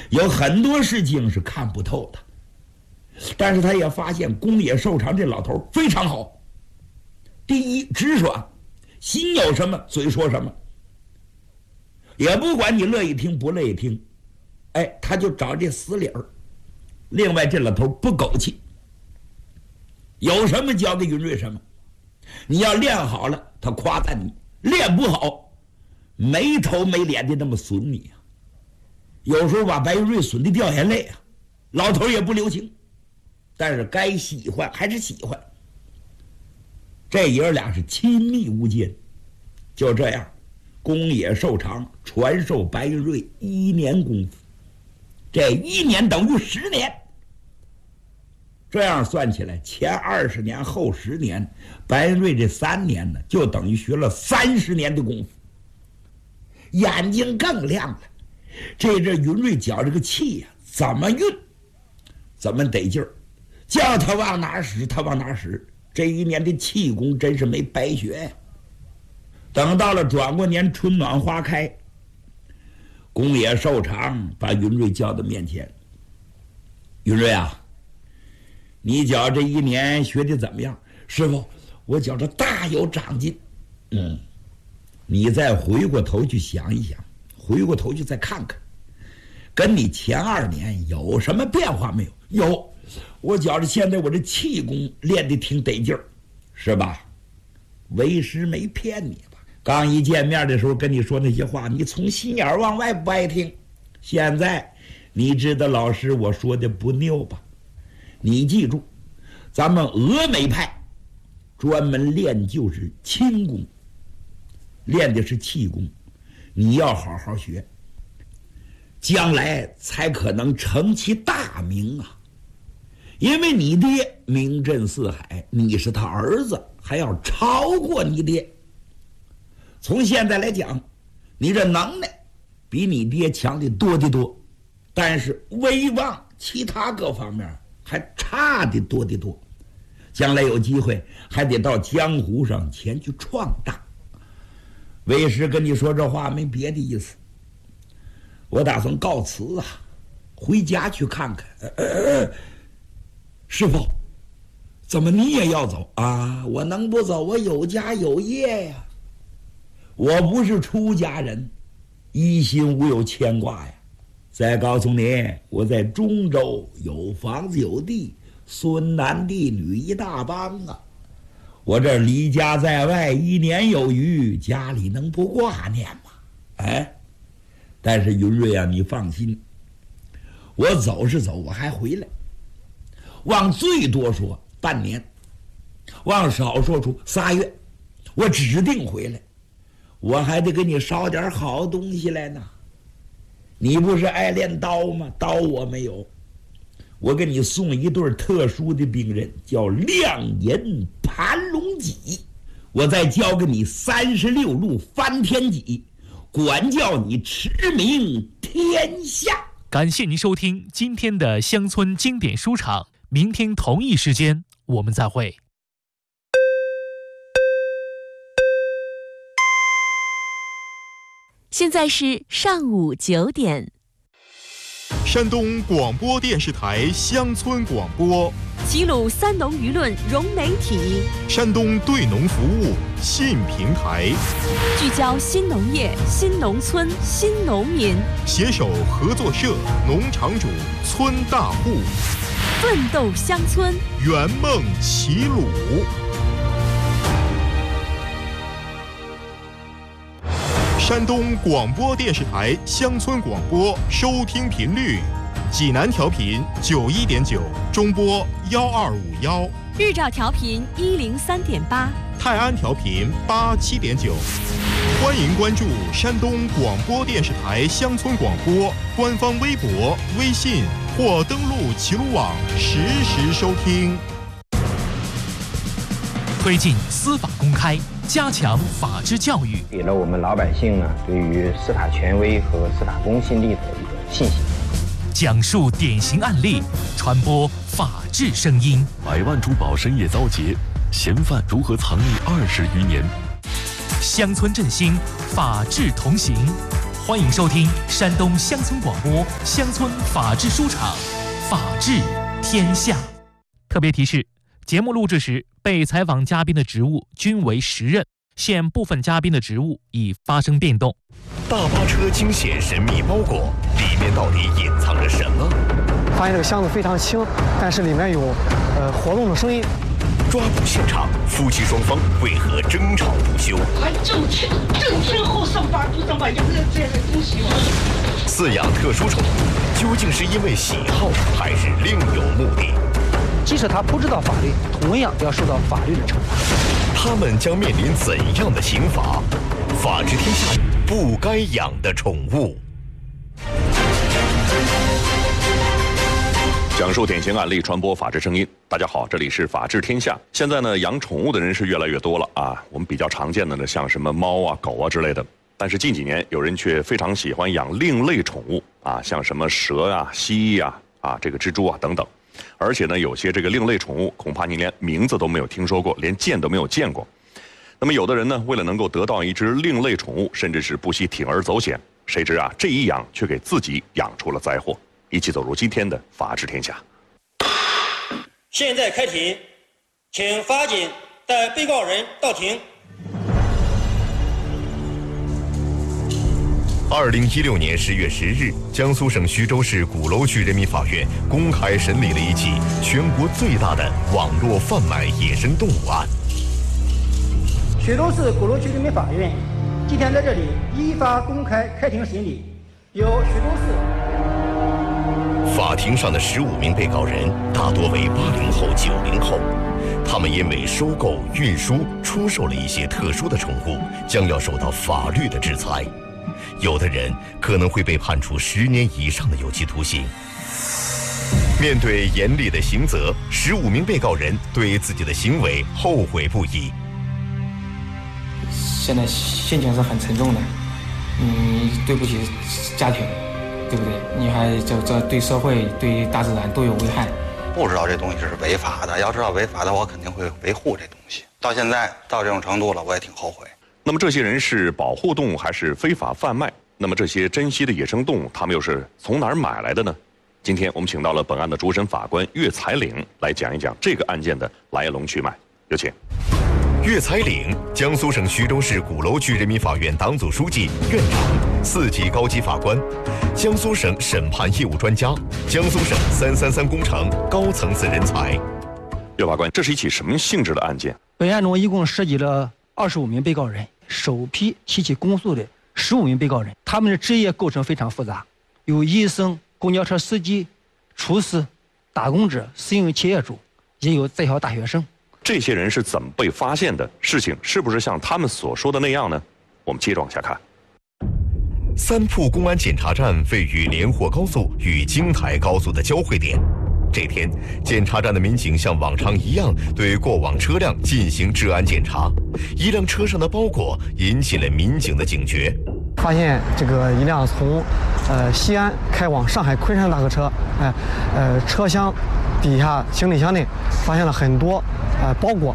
有很多事情是看不透的。但是他也发现宫野寿长这老头非常好。第一，直爽，心有什么嘴说什么，也不管你乐意听不乐意听，他就找这死理儿。另外，这老头不苟气，有什么教给云瑞什么。你要练好了，他夸赞你；练不好，没头没脸的那么损你啊。有时候把白云瑞损得掉眼泪啊，老头也不留情。但是该喜欢还是喜欢。这爷俩是亲密无间。就这样，宫野寿长传授白云瑞1年功夫，这1年等于10年。这样算起来，前20年后10年，白云瑞这3年呢，就等于学了30年的功夫。眼睛更亮了。这云瑞觉这个气呀，怎么运，怎么得劲儿。叫他往哪使，他往哪使。这1年的气功真是没白学呀。等到了转过年，春暖花开，宫野寿长把云瑞叫到面前。云瑞啊，你觉这1年学的怎么样？师傅，我觉着大有长进。你再回过头去想一想，回过头去再看看，跟你前2年有什么变化没有？有。我觉着现在我这气功练得挺得劲儿，是吧？为师没骗你吧？刚一见面的时候跟你说那些话，你从心眼往外不爱听。现在你知道老师我说的不拗吧？你记住，咱们峨眉派专门练就是轻功，练的是气功，你要好好学，将来才可能成其大名啊！因为你爹名震四海，你是他儿子，还要超过你爹。从现在来讲，你这能耐比你爹强的多得多，但是威望其他各方面还差的多得多。将来有机会还得到江湖上前去闯荡。为师跟你说这话没别的意思，我打算告辞啊，回家去看看。师傅，怎么你也要走啊？我能不走？我有家有业呀。我不是出家人，一心无有牵挂呀。再告诉你，我在中州有房子有地，孙男弟女一大帮啊。我这离家在外1年有余，家里能不挂念吗？但是云瑞啊，你放心，我走是走，我还回来。往最多说半年，往少说出3月，我指定回来。我还得给你捎点好东西来呢。你不是爱练刀吗？刀我没有，我给你送一对特殊的兵刃，叫亮银盘龙戟。我再教给你36路翻天戟，管教你驰名天下。 感谢您收听今天的乡村经典书场，明天同一时间我们再会。 现在是上午9点。 山东广播电视台乡村广播， 齐鲁三农舆论融媒体， 山东对农服务新平台， 聚焦新农业、新农村、新农民， 携手合作社、农场主、村大户， 奋斗乡村， 圆梦齐鲁。山东广播电视台乡村广播收听频率：济南调频91.9，中波1251； 日照调频103.8， 泰安调频87.9。欢迎关注山东广播电视台乡村广播官方微博、微信，或登录齐鲁网实时收听。 推进司法公开，加强法治教育， 给了我们老百姓呢对于司法权威和司法公信力的一个信心。 讲述典型案例，传播法治声音。 百万珠宝深夜遭劫，嫌犯如何藏匿20余年？ 乡村振兴，法治同行。 欢迎收听山东乡村广播乡村法制书场，法治天下。特别提示：节目录制时，被采访嘉宾的职务均为实任，现部分嘉宾的职务已发生变动。 大巴车惊现神秘包裹，里面到底隐藏着什么？ 发现这个箱子非常轻，但是里面有活动的声音。 抓捕现场，夫妻双方为何争吵不休？ 还挣钱后上班不上班，有没有这样的东西吗？ 饲养特殊宠物，究竟是因为喜好，还是另有目的？ 即使他不知道法律，同样要受到法律的惩罚。 他们将面临怎样的刑罚？法治天下不该养的宠物。讲述典型案例，传播法治声音。大家好，这里是法治天下。现在呢，养宠物的人是越来越多了啊。我们比较常见的呢，像什么猫啊、狗啊之类的。但是近几年，有人却非常喜欢养另类宠物啊，像什么蛇啊、蜥蜴啊、这个蜘蛛啊等等。而且呢，有些这个另类宠物，恐怕您连名字都没有听说过，连见都没有见过。那么有的人呢，为了能够得到一只另类宠物，甚至是不惜铤而走险。谁知啊，这一养却给自己养出了灾祸。一起走入今天的法治天下。 现在开庭，请法警带被告人到庭。 2016年10月10日，江苏省徐州市鼓楼区人民法院公开审理了一起全国最大的网络贩卖野生动物案。 徐州市鼓楼区人民法院今天在这里依法公开开庭审理，由徐州市。 法庭上的15名被告人大多为80后、90后，他们因为收购、运输、出售了一些特殊的宠物，将要受到法律的制裁。有的人可能会被判处10年以上的有期徒刑。面对严厉的刑责，15名被告人对自己的行为后悔不已。 现在心情是很沉重的，你对不起家庭，对不对？你还这对社会、对大自然都有危害。 不知道这东西是违法的，要知道违法的，我肯定会维护这东西。到现在到这种程度了，我也挺后悔。 那么这些人是保护动物还是非法贩卖？那么这些珍稀的野生动物，他们又是从哪儿买来的呢？今天我们请到了本案的主审法官岳才岭来讲一讲这个案件的来龙去脉。有请。岳才岭，江苏省徐州市鼓楼区人民法院党组书记、院长，4级高级法官，江苏省审判业务专家，江苏省333工程高层次人才。岳法官，这是一起什么性质的案件？ 本案中一共涉及了25名被告人，首批提起公诉的15名被告人，他们的职业构成非常复杂，有医生、公交车司机、厨师、打工者、私营企业主，也有在校大学生。 这些人是怎么被发现的？事情是不是像他们所说的那样呢？我们接着往下看。三铺公安检查站位于连霍高速与京台高速的交汇点。这天，检查站的民警像往常一样对过往车辆进行治安检查，一辆车上的包裹引起了民警的警觉。 发现这个一辆从西安开往上海昆山大客车，车厢底下行李箱内发现了很多包裹。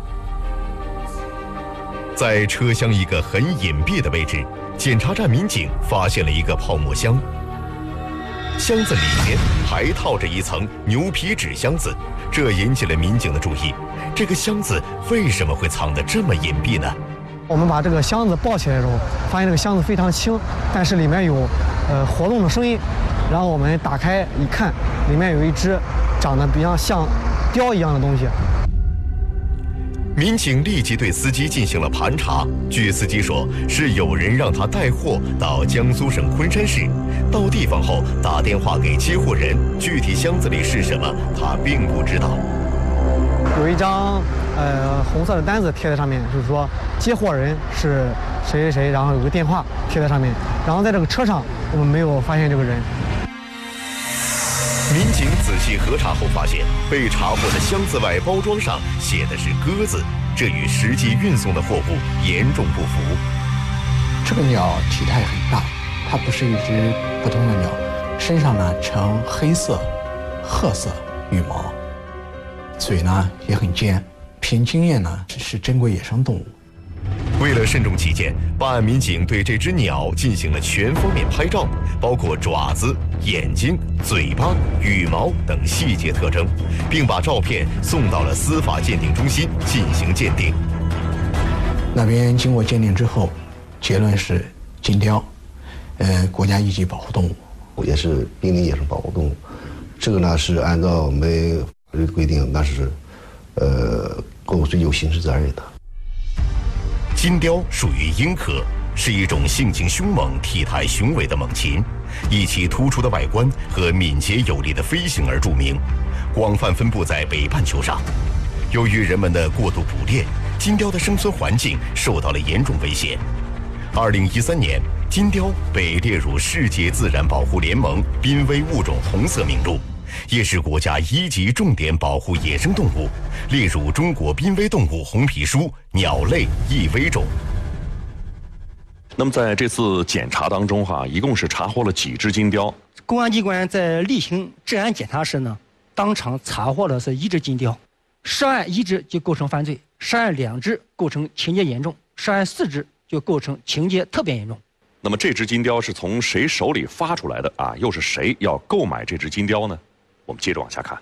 在车厢一个很隐蔽的位置，检查站民警发现了一个泡沫箱，箱子里面还套着一层牛皮纸箱子，这引起了民警的注意。这个箱子为什么会藏得这么隐蔽呢？ 我们把这个箱子抱起来的时候，发现这个箱子非常轻，但是里面有活动的声音。然后我们打开一看，里面有一只长得比较像雕一样的东西。 民警立即对司机进行了盘查，据司机说，是有人让他带货到江苏省昆山市，到地方后打电话给接货人，具体箱子里是什么他并不知道。 有一张红色的单子贴在上面，就是说接货人是谁谁谁，然后有个电话贴在上面，然后在这个车上我们没有发现这个人。 民警仔细核查后发现，被查获的箱子外包装上写的是鸽子，这与实际运送的货物严重不符。 这个鸟体态很大，它不是一只普通的鸟，身上呢呈黑色、褐色羽毛，嘴呢也很尖。凭经验呢是珍贵野生动物。 为了慎重起见，办案民警对这只鸟进行了全方面拍照，包括爪子、眼睛、嘴巴、羽毛等细节特征，并把照片送到了司法鉴定中心进行鉴定。 那边经过鉴定之后，结论是金雕，国家一级保护动物， 也是濒临野生保护动物。这个呢是按照我们法律规定，那是够追究刑事责任的。 金雕属于鹰科，是一种性情凶猛、体态雄伟的猛禽，以其突出的外观和敏捷有力的飞行而著名，广泛分布在北半球上。由于人们的过度捕猎，金雕的生存环境受到了严重威胁。2013年，金雕被列入世界自然保护联盟濒危物种红色名录，也是国家1级重点保护野生动物，列入中国濒危动物红皮书鸟类易危种。 那么在这次检查当中一共是查获了几只金雕？ 公安机关在例行治安检查时呢，当场查获的是1只金雕，涉案1只就构成犯罪，涉案2只构成情节严重，涉案4只就构成情节特别严重。 那么这只金雕是从谁手里发出来的啊？又是谁要购买这只金雕呢？我们接着往下看。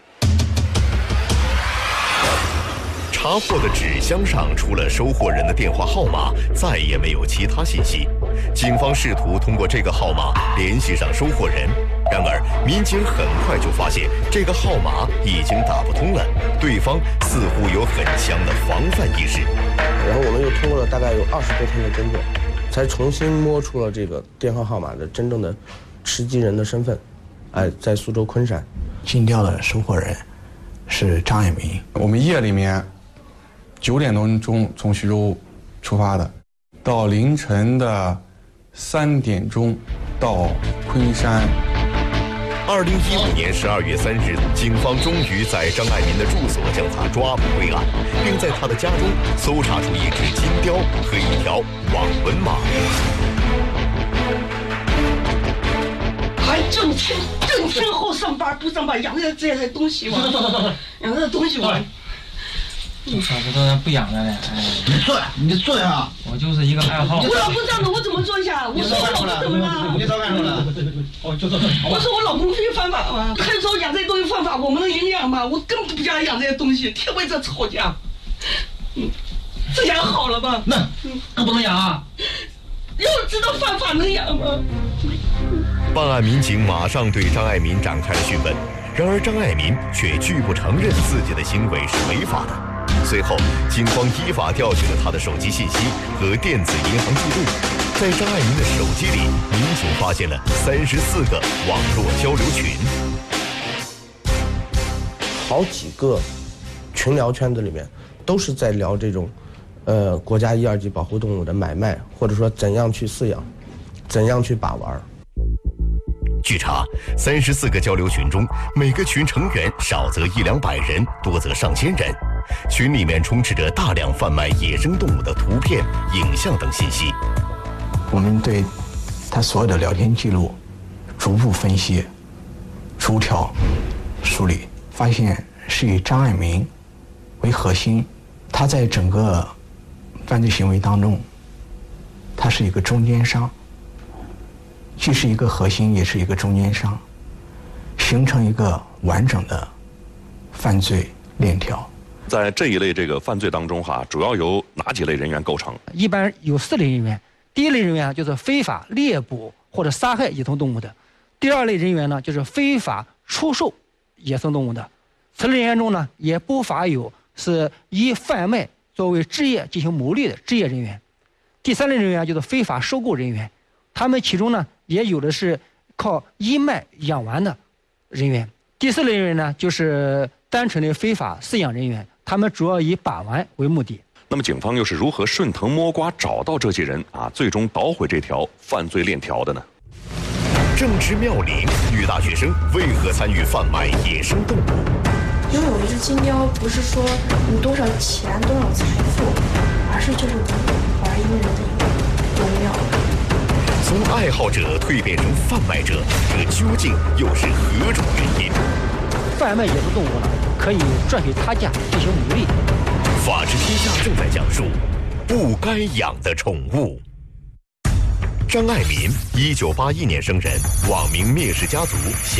查获的纸箱上除了收货人的电话号码，再也没有其他信息。警方试图通过这个号码联系上收货人，然而民警很快就发现这个号码已经打不通了，对方似乎有很强的防范意识。 然后我们又通过了大概有20多天的侦破，才重新摸出了这个电话号码的真正的持机人的身份。在苏州昆山， 金雕的收货人是张爱民。 我们夜里面9点多钟从徐州出发的，到凌晨的3点钟到昆山。 2015年12月3日，警方终于在张爱民的住所将他抓捕归案，并在他的家中搜查出1只金雕和1条网纹马。 还挣钱后上班不上班，养着这些东西玩，养着东西玩。 这嫂子都不养了嘞！ 你坐呀！ 我就是一个爱好。 我老公这样的，我怎么坐下？我说我老公怎么了？ 你早干什么了？ 我说我老公非犯法吗？他说养这些东西犯法，我们能营养吗？我根本不想养这些东西，天为这吵架。这养好了吧？ 那不能养啊！ 要知道犯法能养吗？ 办案民警马上对张爱民展开了讯问，然而张爱民却拒不承认自己的行为是违法的。随后，警方依法调取了他的手机信息和电子银行记录，在张爱民的手机里，民警发现了34个网络交流群。 好几个群聊圈子里面都是在聊这种国家1、2级保护动物的买卖，或者说怎样去饲养，怎样去把玩。 据查，34个交流群中，每个群成员少则100-200人，多则上千人。群里面充斥着大量贩卖野生动物的图片、影像等信息。 我们对他所有的聊天记录逐步分析，逐条梳理，发现是以张爱民为核心。他在整个犯罪行为当中，他是一个中间商，既是一个核心，也是一个中间商，形成一个完整的犯罪链条。 在这一类这个犯罪当中主要由哪几类人员构成？ 一般有4类人员。第一类人员就是非法猎捕或者杀害野生动物的；第2类人员呢，就是非法出售野生动物的。此类人员中呢，也不乏有是以贩卖作为职业进行牟利的职业人员。第3类人员就是非法收购人员，他们其中呢，也有的是靠义卖养完的人员。第4类人员呢，就是单纯的非法饲养人员，他们主要以把玩为目的。 那么警方又是如何顺藤摸瓜找到这些人最终捣毁这条犯罪链条的呢？ 正值妙龄，女大学生为何参与贩卖野生动物？ 拥有一只金雕，不是说你多少钱、多少财富，而是就是玩音乐的一个荣耀。 从爱好者蜕变成贩卖者，这究竟又是何种原因？ 贩卖野生动物呢，可以赚取他价进行牟利。 法治天下正在讲述不该养的宠物。张爱民，1981年生人，网名灭世家族。